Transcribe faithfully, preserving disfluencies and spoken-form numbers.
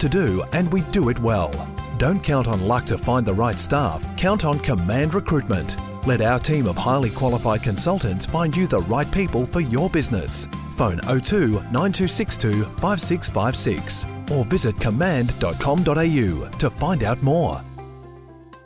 to do and we do it well. Don't count on luck to find the right staff. Count on Command Recruitment. Let our team of highly qualified consultants find you the right people for your business. Phone oh two nine two six two five six five six or visit command dot com dot a u to find out more.